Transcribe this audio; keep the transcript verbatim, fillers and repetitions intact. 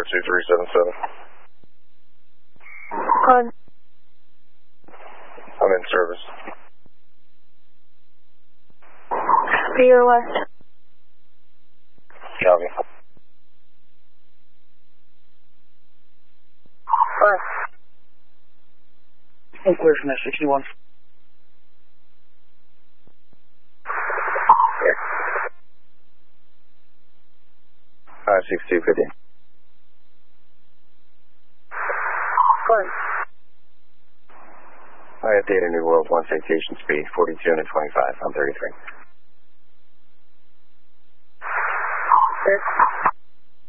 two three seven seven. On. I'm in service. Spear west. Copy. West. I'm clear from that sixty-one. five six two fifty. One. I updated New World one citation speed, forty-two and a twenty-five. I'm thirty-three. Six.